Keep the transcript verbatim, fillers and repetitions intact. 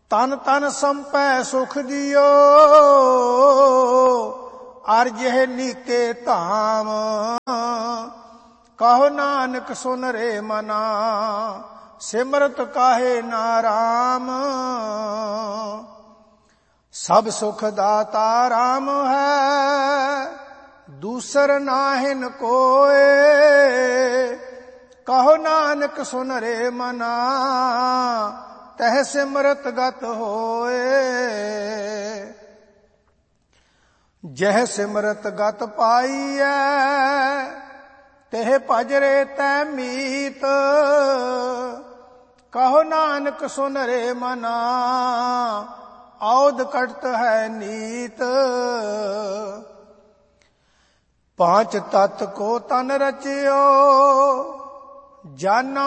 ਤਨ ਤਨ ਸੰਪੈ ਸੁਖ ਦਿਓ, ਅਰ ਜਿਹ ਨੀਕੇ ਧਾਮ। ਕਹੋ ਨਾਨਕ ਸੁਨ ਰੇ ਮਨਾ, ਸਿਮਰਤ ਕਾਹੇ ਨਾ ਰਾਮ। ਸਭ ਸੁਖ ਦਾਤਾ ਰਾਮ ਹੈ, ਦੂਸਰ ਨਾਹਿਨ ਕੋਏ। ਕਹੋ ਨਾਨਕ ਸੁਨ ਰੇ ਮਨਾ, ਤਹ ਸਿਮਰਤ ਗਤ ਹੋਏ। ਜਹ ਸਿਮਰਤ ਗਤ ਪਾਈਐ, ਤਹ ਭਜਰੇ ਤੈ ਮੀਤ। ਕਹੋ ਨਾਨਕ ਸੁਨ ਰੇ ਮਨਾ, ਔਧ ਕਟਤ ਹੈ ਨੀਤ। ਪਾਂਚ ਤਤ ਕੋ ਤਨ ਰਚਿਓ, ਜਾਨਾ